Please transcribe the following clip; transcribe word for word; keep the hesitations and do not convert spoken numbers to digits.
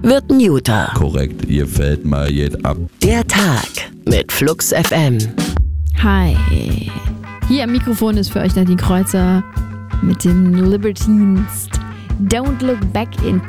wird ein Juter. Korrekt, ihr fällt mal jetzt ab. Der Tag mit Flux F M. Hi. Hier am Mikrofon ist für euch Nadine Kreuzer mit den Libertines. Don't look back in